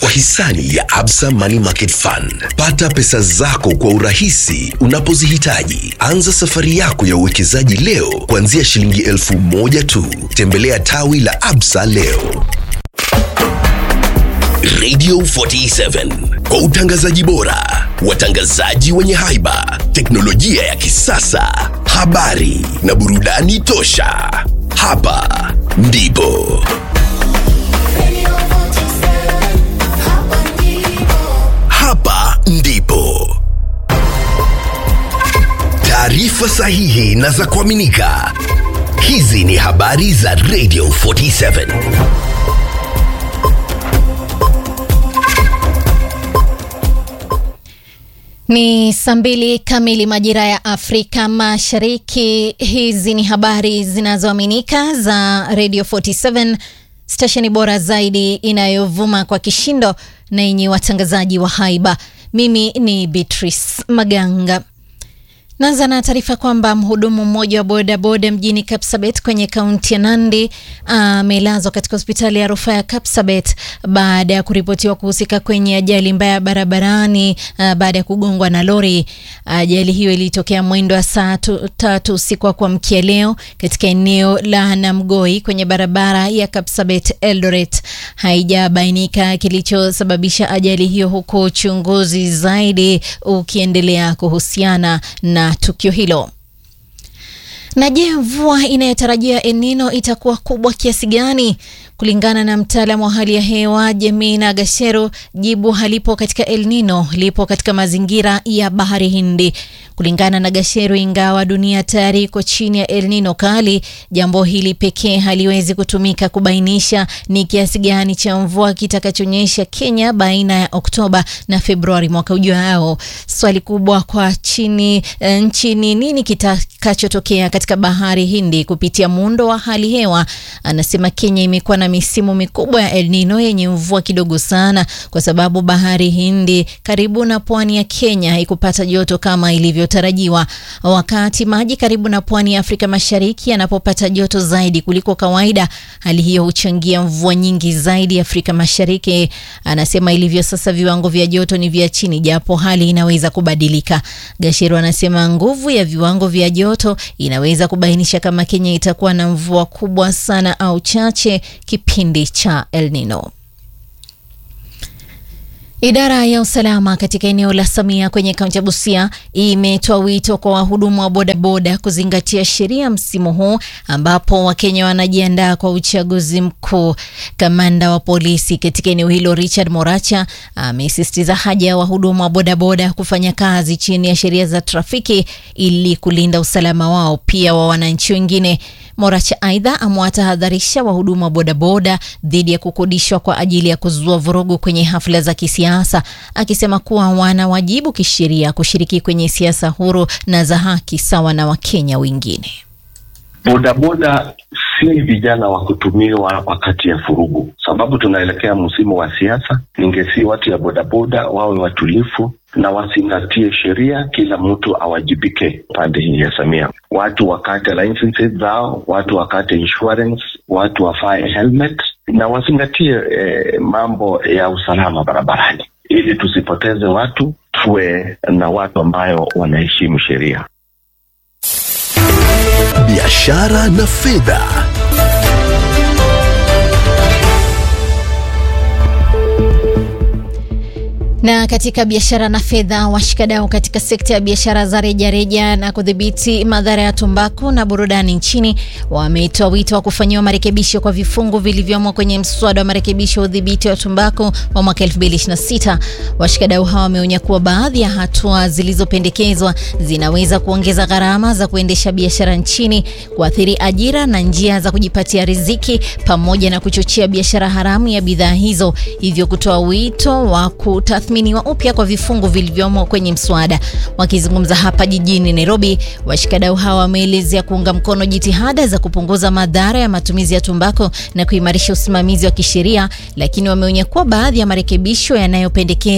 kwa hisani ya Absa Money Market Fund. Pata pesa zako kwa urahisi unapozihitaji. Anza safari yako ya uwekezaji leo kuanzia shilingi 1,000 tu. Tembelea tawi la Absa leo. Radio 47 kwa utangazaji bora, watangazaji wenye haiba, teknolojia ya kisasa, habari na burudani tosha. Hapa ndipo taarifa sahihi na za kuaminika. Hizi ni habari za Radio 47. Ni saa 2 kamili majira ya Afrika Mashariki. Hizi ni habari zinazoaminika za Radio 47, stesheni bora zaidi inayovuma kwa kishindo na yenye watangazaji wa haiba. Mimi ni Beatrice Maganga. Naanza na taarifa kwamba mhudumu mmoja wa bodaboda mjini Kapsabet kwenye kaunti ya Nandi amelazwa katika hospitali ya rufaa ya Kapsabet baada ya kuripotiwa kuhusika kwenye ajali mbaya barabarani baada ya kugongwa na lori. Ajali hiyo ilitokea mwendo wa saa 3 usiku wa kuamkia leo katika eneo la Namgoi kwenye barabara ya Kapsabet Eldoret. Haijabainika kilichosababisha ajali hiyo, huku uchunguzi zaidi ukiendelea kuhusiana na tukio hilo. Na je, mvua inayotarajia El Nino itakuwa kubwa kiasi gani? Kulingana na mtaalamu wa hali ya hewa Jemina Gasheru, jibu halipo katika El Nino, lipo katika mazingira ya Bahari Hindi. Kulingana na Gasheru, ingawa dunia tayari iko chini ya El Nino kali, jambo hili pekee haliwezi kutumika kubainisha ni kiasi gani cha mvua kitakachonyesha Kenya baina ya Oktoba na Februari mwaka ujao. Swali kubwa kwa nchini nini kitakachotokea katika Bahari Hindi kupitia muundo wa hali hewa. Anasema Kenya imekuwa na misimu mikubwa ya El Nino yenye mvua kidogo sana kwa sababu Bahari Hindi karibu na pwani ya Kenya haikupata joto kama ilivyotarajiwa. Wakati maji karibu na pwani ya Afrika Mashariki yanapopata joto zaidi kuliko kawaida, hali hiyo huchangia mvua nyingi zaidi Afrika Mashariki. Anasema ilivyo sasa viwango vya joto ni vya chini, japo hali inaweza kubadilika. Gashiru anasema nguvu ya viwango vya joto inaweza kubainisha kama Kenya itakuwa na mvua kubwa sana au chache kipindi cha El Nino. Idara ya usalama katika eneo la Samia kwenye kaunti ya Busia imetoa wito kwa wahudumu wa bodaboda kuzingatia sheria msimu huu ambapo Wakenya wanajiandaa kwa uchaguzi mkuu. Kamanda wa polisi katika eneo hilo Richard Moracha amesisitiza haja ya wahudumu wa bodaboda kufanya kazi chini ya sheria za trafiki ili kulinda usalama wao pia wa wananchi wengine. Moracha aidha amewatahadharisha wahudumu wa bodaboda dhidi ya kukodishwa kwa ajili ya kuzua vurugu kwenye hafla za kisiasa, akisema kuwa wana wajibu kisheria kushiriki kwenye siasa huru na za haki sawa na Wakenya wengine. Bodaboda si vijana wa kutumiwa wakati ya furugu, sababu tunaelekea msimu wa siasa. Ningesi watu ya bodaboda wawe watulifu na wasingatie sheria, kila mtu awajibike pande hii ya Samia. Watu wakate licenses zao, watu wakate insurance, watu wafae helmet na wasingatie mambo ya usalama barabarani ili tusipoteze watu, tuwe na watu ambayo wanaheshimu sheria. Biashara na fedha. Na katika biashara na fedha, washikadau katika sekta ya biashara za rejareja na kudhibiti madhara ya tumbaku na burudani nchini wametoa wito wa kufanyiwa marekebisho kwa vifungu vilivyomo kwenye mswada wa marekebisho ya udhibiti wa tumbaku wa mwaka 2026. Washikadau hawa wameonya kuwa baadhi ya hatua zilizopendekezwa zinaweza kuongeza gharama za kuendesha biashara nchini, kuathiri ajira na njia za kujipatia riziki, pamoja na kuchochea biashara haramu ya bidhaa hizo, hivyo kutoa wito wa kutathminiwa upya kwa vifungu vilivyomo kwenye mswada. Wakizungumza hapa jijini Nairobi, washikadau hawa wameelezea kuunga mkono jitihada za kupunguza madhara ya matumizi ya tumbako na kuimarisha usimamizi wa kisheria, lakini wameonya kuwa baadhi ya marekebisho yanayopendekezwa